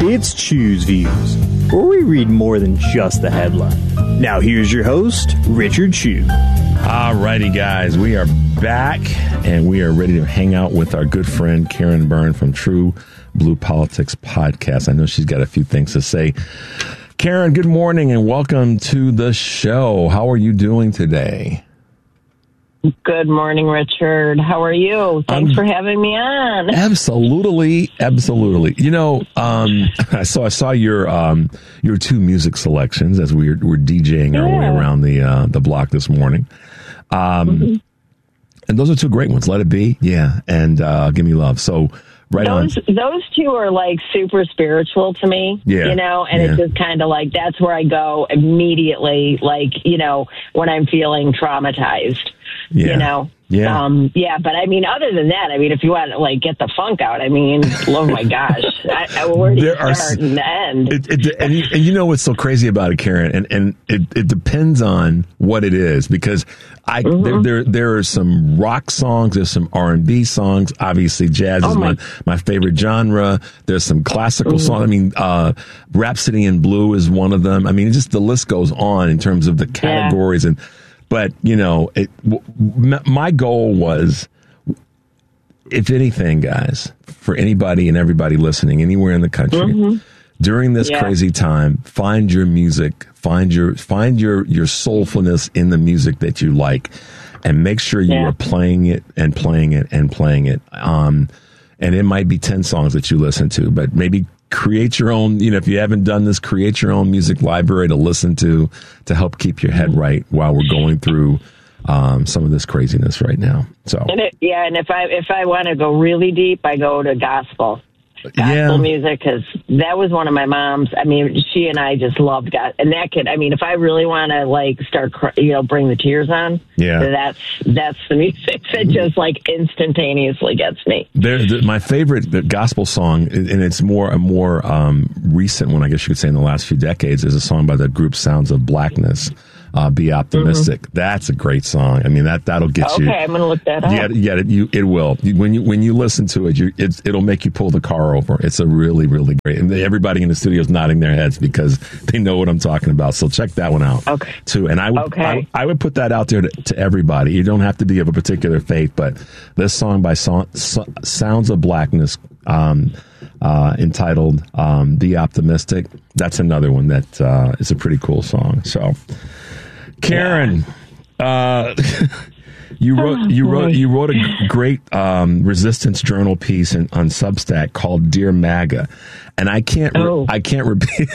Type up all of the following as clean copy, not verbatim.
It's Choose Views, where we read more than just the headline. Now here's your host, Richard Chew. Alrighty, guys, we are back, and we are ready to hang out with our good friend Karen Byrne from True Blue Politics Podcast. I know she's got a few things to say. Karen, good morning, and welcome to the show. How are you doing today? Good morning, Richard. How are you? Thanks for having me on. Absolutely. You know, I saw your two music selections as we were DJing our way around the block this morning. And those are two great ones. Let It Be, yeah, and Give Me Love. So those two are like super spiritual to me, you know, and it's just kind of like that's where I go immediately, like, you know, when I'm feeling traumatized. You know? Yeah. But I mean, other than that, I mean, if you want to like get the funk out, I mean, oh my gosh, where do you start and end? And you know what's so crazy about it, Karen, and it depends on what it is, because there are some rock songs, there's some R&B songs, obviously jazz is my favorite genre. There's some classical songs. I mean, Rhapsody in Blue is one of them. I mean, just the list goes on in terms of the categories But, you know, my goal was, if anything, guys, for anybody and everybody listening anywhere in the country, during this crazy time, find your music, find your soulfulness in the music that you like, and make sure you are playing it and playing it and playing it. And it might be 10 songs that you listen to, but maybe create your own, you know, if you haven't done this, create your own music library to listen to help keep your head right while we're going through some of this craziness right now. So, and if I want to go really deep, I go to gospel music, because that was one of my mom's. I mean, she and I just loved God, and that could. I mean, if I really want to like start, bring the tears on, that's the music that just like instantaneously gets me. My favorite gospel song, and it's a more recent one, I guess you could say, in the last few decades, is a song by the group Sounds of Blackness. Be Optimistic. That's a great song. I mean, that'll get you. Okay, I'm going to look that up. Yeah, it will. When you listen to it, it'll make you pull the car over. It's a really, really great. And everybody in the studio is nodding their heads because they know what I'm talking about. So check that one out too. And I would put that out there to everybody. You don't have to be of a particular faith, but this song by Sounds of Blackness, entitled "Be Optimistic." That's another one that is a pretty cool song. So. Karen, you wrote a great Resistance Journal piece on Substack called "Dear MAGA," and I can't repeat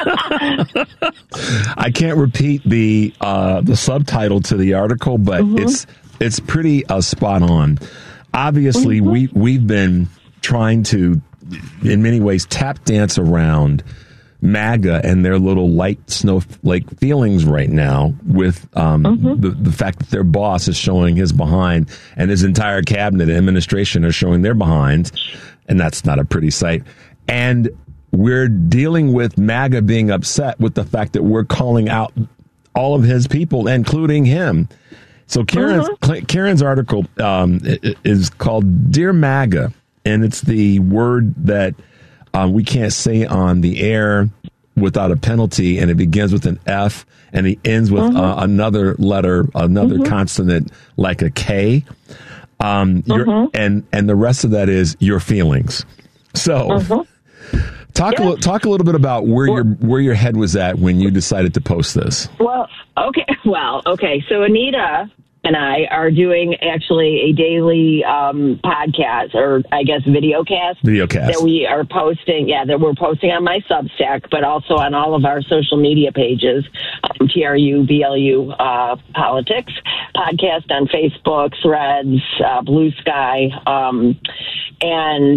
the subtitle to the article, but it's pretty spot on. Obviously, we've been trying to, in many ways, tap dance around MAGA and their little light snowflake feelings right now with the fact that their boss is showing his behind and his entire cabinet and administration are showing their behinds, and that's not a pretty sight. And we're dealing with MAGA being upset with the fact that we're calling out all of his people, including him. So Karen's article is called "Dear MAGA," and it's the word that we can't say on the air without a penalty, and it begins with an F, and it ends with another letter, another consonant like a K. And the rest of that is your feelings. So, talk a little bit about where your head was at when you decided to post this. Okay. So Anita and I are doing actually a daily podcast, or I guess videocast that we are posting. Yeah, that we're posting on my Substack, but also on all of our social media pages. TRU-BLU Politics podcast on Facebook, Threads, Blue Sky, and.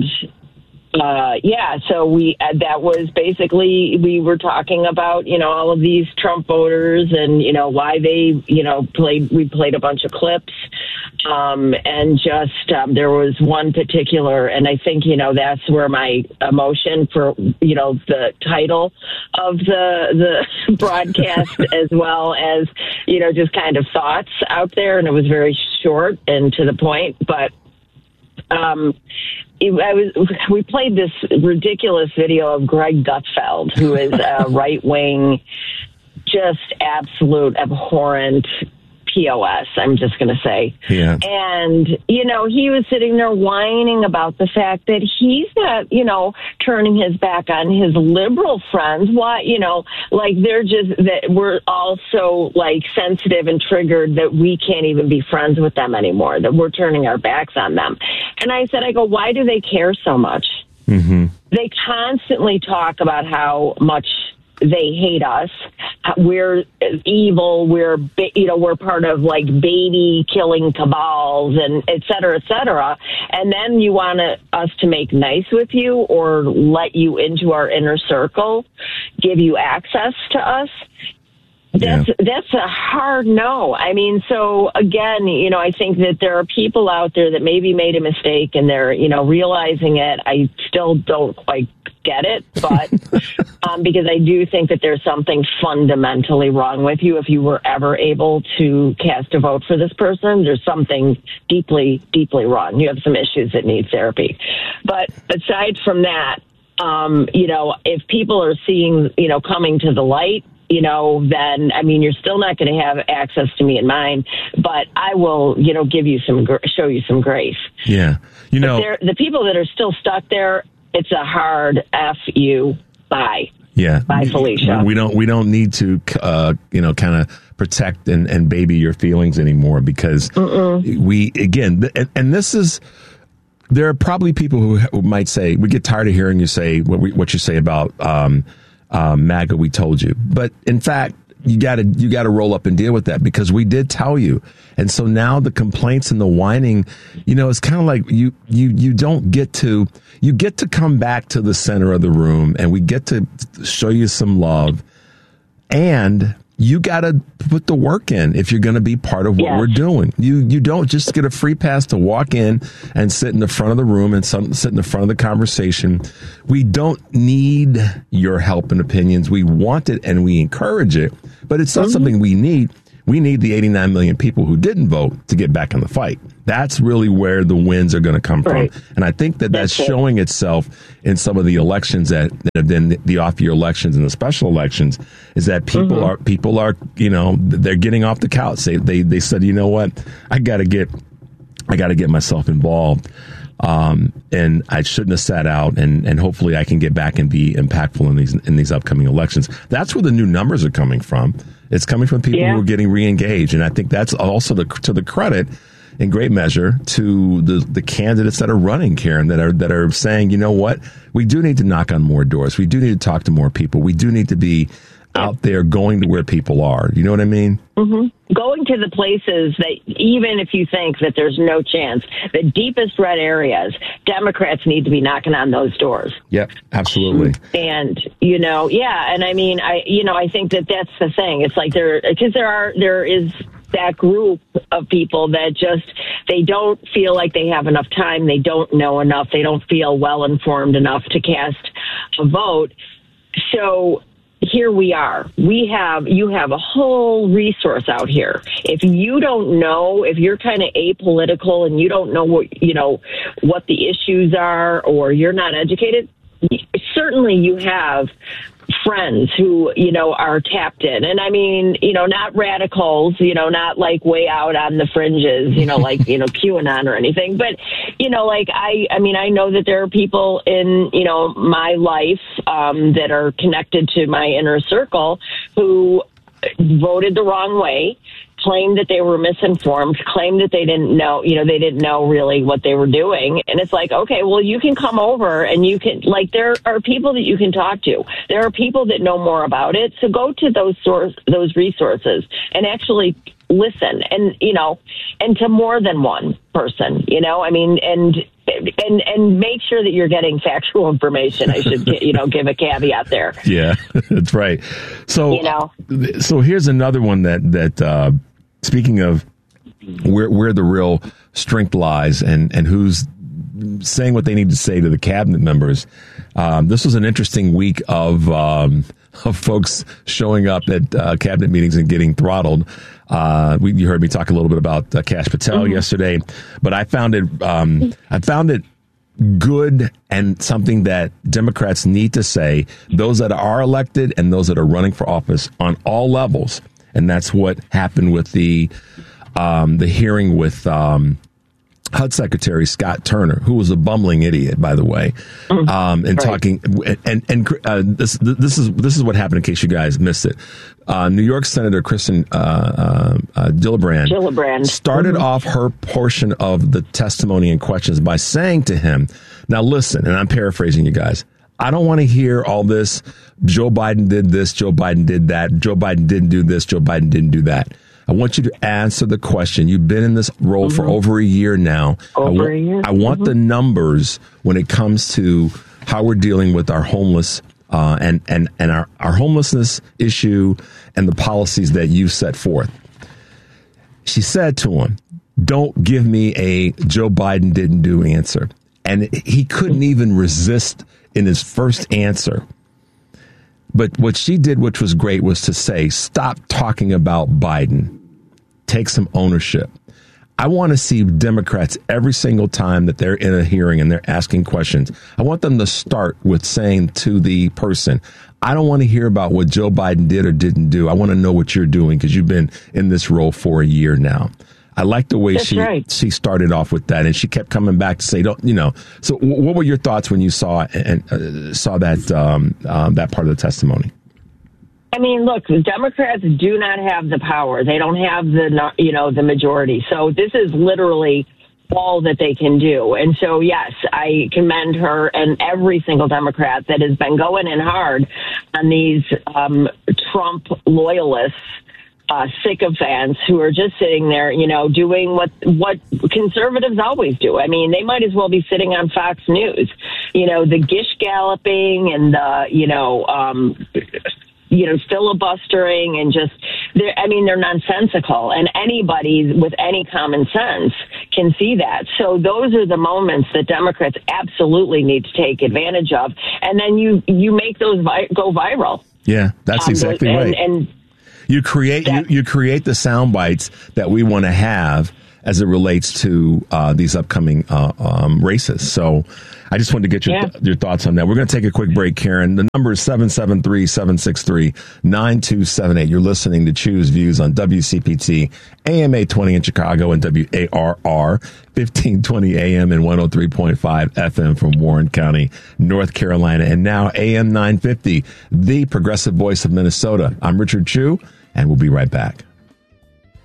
So that was basically, we were talking about, all of these Trump voters and, why they, we played a bunch of clips. And just, there was one particular, and I think, that's where my emotion for, the title of the broadcast as well as, just kind of thoughts out there. And it was very short and to the point, but, we played this ridiculous video of Greg Gutfeld, who is a right-wing, just absolute abhorrent POS, I'm just going to say. Yeah. And, he was sitting there whining about the fact that he's not, turning his back on his liberal friends. Why, they're just, that we're all so, sensitive and triggered that we can't even be friends with them anymore, that we're turning our backs on them. And I said, why do they care so much? Mm-hmm. They constantly talk about how much they hate us. We're evil. We're part of baby killing cabals and et cetera, et cetera. And then you want us to make nice with you or let you into our inner circle, give you access to us. That's a hard no. I mean, so again, I think that there are people out there that maybe made a mistake and they're, realizing it. I still don't quite get it, but because I do think that there's something fundamentally wrong with you if you were ever able to cast a vote for this person. There's something deeply, deeply wrong. You have some issues that need therapy. But aside from that, if people are seeing, coming to the light, then, you're still not going to have access to me and mine, but I will, show you some grace. Yeah. The people that are still stuck there, it's a hard F you. Bye. Yeah. Bye, Felicia. We don't need to, kind of protect and baby your feelings anymore because there are probably people who might say, we get tired of hearing you say what you say about, MAGA, we told you. But in fact, you got to roll up and deal with that because we did tell you. And so now the complaints and the whining, it's kind of like you get to come back to the center of the room and we get to show you some love, and you got to put the work in if you're going to be part of what we're doing. You don't just get a free pass to walk in and sit in the front of the room and sit in the front of the conversation. We don't need your help and opinions. We want it and we encourage it, but it's not something we need. We need the 89 million people who didn't vote to get back in the fight. That's really where the wins are going to come from. And I think that's showing itself in some of the elections that have been the off-year elections and the special elections, is that people are, they're getting off the couch. They said, you know what, I got to get myself involved. And I shouldn't have sat out, and hopefully I can get back and be impactful in these upcoming elections. That's where the new numbers are coming from. It's coming from people who are getting re-engaged. And I think that's also to the credit in great measure to the candidates that are running, Karen, that are saying, you know what, we do need to knock on more doors. We do need to talk to more people. We do need to be out there going to where people are. You know what I mean? Mm-hmm. Going to the places that, even if you think that there's no chance, the deepest red areas, Democrats need to be knocking on those doors. Yep, absolutely. And, and I think that that's the thing. It's like there is that group of people that just, they don't feel like they have enough time. They don't know enough. They don't feel well informed enough to cast a vote. So here we are. You have a whole resource out here. If you don't know, if you're kind of apolitical and you don't know what the issues are, or you're not educated, certainly you have friends who, are tapped in. And I mean, not radicals, not like way out on the fringes, like, QAnon or anything. But, I know that there are people in, my life that are connected to my inner circle who voted the wrong way, claimed that they were misinformed, claimed that they didn't know really what they were doing. And it's like, okay, well, you can come over and you can, there are people that you can talk to. There are people that know more about it. So go to those resources and actually listen and to more than one person, and make sure that you're getting factual information. I should, give a caveat there. Yeah, that's right. So, so here's another one that speaking of where the real strength lies and who's saying what they need to say to the cabinet members. This was an interesting week of folks showing up at cabinet meetings and getting throttled. You heard me talk a little bit about Kash Patel yesterday, but I found it good and something that Democrats need to say, those that are elected and those that are running for office on all levels. And that's what happened with the hearing with HUD Secretary Scott Turner, who was a bumbling idiot, by the way, and talking. And this is what happened. In case you guys missed it, New York Senator Kristen Gillibrand started off her portion of the testimony and questions by saying to him, "Now listen," and I'm paraphrasing you guys. I don't want to hear all this. Joe Biden did this. Joe Biden did that. Joe Biden didn't do this. Joe Biden didn't do that. I want you to answer the question. You've been in this role for over a year now. I want the numbers when it comes to how we're dealing with our homeless and our homelessness issue and the policies that you set forth. She said to him, "Don't give me a Joe Biden didn't do answer." And he couldn't even resist in his first answer. But what she did, which was great, was to say, stop talking about Biden. Take some ownership. I want to see Democrats every single time that they're in a hearing and they're asking questions. I want them to start with saying to the person, I don't want to hear about what Joe Biden did or didn't do. I want to know what you're doing because you've been in this role for a year now. I like the way she started off with that, and she kept coming back to say, "Don't you know?" So, what were your thoughts when you saw that that part of the testimony? I mean, look, Democrats do not have the power; they don't have the majority. So this is literally all that they can do. And so, yes, I commend her and every single Democrat that has been going in hard on these Trump loyalists. Sycophants who are just sitting there, doing what conservatives always do. I mean, they might as well be sitting on Fox News, the gish galloping and the, filibustering and just, they're nonsensical. And anybody with any common sense can see that. So those are the moments that Democrats absolutely need to take advantage of. And then you make those go viral. Yeah, that's exactly right. And You create the sound bites that we want to have as it relates to these upcoming races. So I just wanted to get your thoughts on that. We're going to take a quick break, Karen. The number is 773-763-9278. You're listening to Choose Views on WCPT, AM 820 in Chicago and WARR 1520 AM and 103.5 FM from Warren County, North Carolina. And now AM 950, the progressive voice of Minnesota. I'm Richard Chu, and we'll be right back.